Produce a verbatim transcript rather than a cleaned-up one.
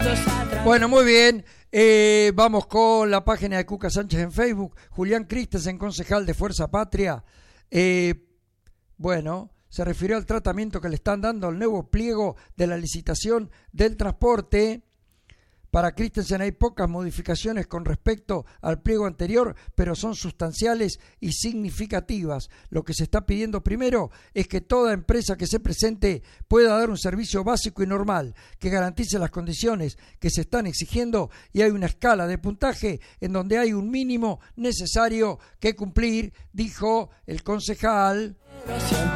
Bueno, muy bien. Eh, vamos con la página de Cuca Sánchez en Facebook. Julián Christensen, concejal de Fuerza Patria. Eh, bueno, se refirió al tratamiento que le están dando al nuevo pliego de la licitación del transporte. Para Christensen hay pocas modificaciones con respecto al pliego anterior, pero son sustanciales y significativas. Lo que se está pidiendo primero es que toda empresa que se presente pueda dar un servicio básico y normal, que garantice las condiciones que se están exigiendo, y hay una escala de puntaje en donde hay un mínimo necesario que cumplir, dijo el concejal.